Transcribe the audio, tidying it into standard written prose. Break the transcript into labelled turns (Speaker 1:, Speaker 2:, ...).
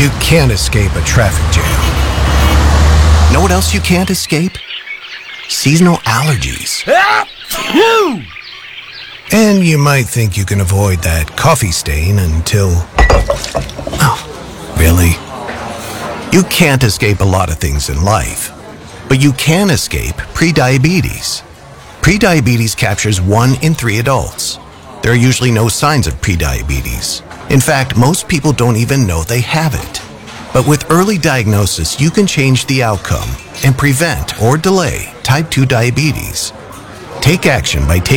Speaker 1: You can't escape a traffic jam. Know what else you can't escape? Seasonal allergies. And you might think you can avoid that coffee stain until... Oh, really? You can't escape a lot of things in life, but you can escape prediabetes. Prediabetes captures 1 in 3 adults. There are usually no signs of prediabetes. In fact, most people don't even know they have it. But with early diagnosis, you can change the outcome and prevent or delay type 2 diabetes. Take action by taking